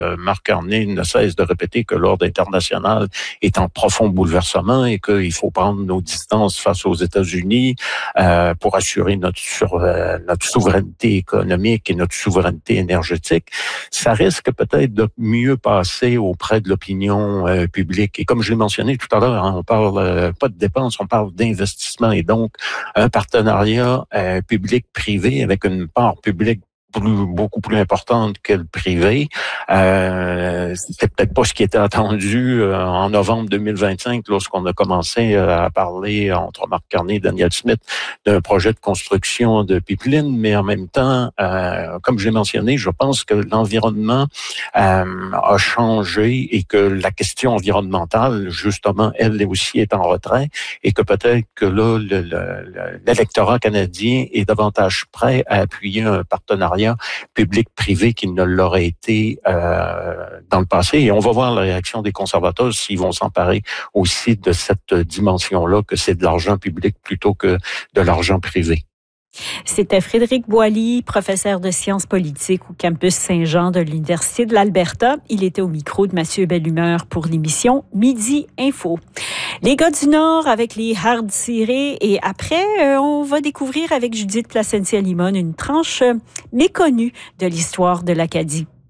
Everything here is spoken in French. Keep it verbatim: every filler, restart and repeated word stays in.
Euh, Marc Carney ne cesse de répéter que l'ordre international est en profond bouleversement et qu'il faut prendre nos distances face aux États-Unis euh, pour assurer notre, sur, euh, notre souveraineté économique et notre souveraineté énergétique. Ça risque peut-être de mieux passer auprès de l'opinion euh, publique. Et comme je l'ai mentionné tout à l'heure, hein, on parle euh, pas de dépenses, on parle d'investissement et donc un partenariat euh, public-privé avec une part publique Plus, beaucoup plus importante que le privé. Euh, c'était peut-être pas ce qui était attendu euh, en novembre deux mille vingt-cinq lorsqu'on a commencé euh, à parler entre Marc Carney et Daniel Smith d'un projet de construction de pipeline, mais en même temps, euh, comme j'ai mentionné, je pense que l'environnement euh, a changé et que la question environnementale, justement, elle aussi est en retrait et que peut-être que là, le, le, l'électorat canadien est davantage prêt à appuyer un partenariat public-privé qui ne l'aurait été euh, dans le passé. Et on va voir la réaction des conservateurs s'ils vont s'emparer aussi de cette dimension-là, que c'est de l'argent public plutôt que de l'argent privé. C'était Frédéric Boily, professeur de sciences politiques au campus Saint-Jean de l'Université de l'Alberta. Il était au micro de Mathieu Bellumeur pour l'émission Midi Info. Les gars du Nord avec les hardes cirées et après, euh, on va découvrir avec Judith Placentia-Limon une tranche méconnue de l'histoire de l'Acadie.